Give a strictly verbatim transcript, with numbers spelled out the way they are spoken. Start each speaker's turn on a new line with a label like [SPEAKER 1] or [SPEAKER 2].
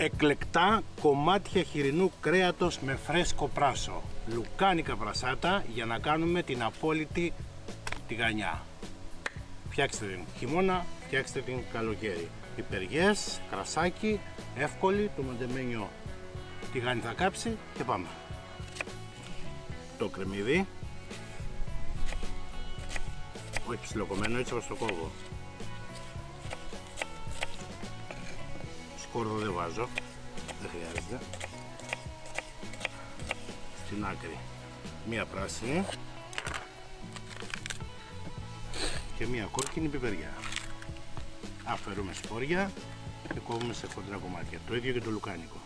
[SPEAKER 1] Εκλεκτά κομμάτια χοιρινού κρέατος με φρέσκο πράσο. Λουκάνικα πρασάτα για να κάνουμε την απόλυτη τηγανιά. Φτιάξτε την χειμώνα, φτιάξτε την καλοκαίρι. Πιπεριές, κρασάκι, εύκολη, το μοντεμένιο τηγάνι θα κάψει και πάμε. Το κρεμμύδι, όχι ψιλοκομμένο, έτσι όπως το κόβω. Σκόρδο δεν βάζω, δεν χρειάζεται. Στην άκρη μία πράσινη και μία κόκκινη πιπεριά. Αφαιρούμε σπόρια και κόβουμε σε χοντρά κομμάτια. Το ίδιο και το λουκάνικο.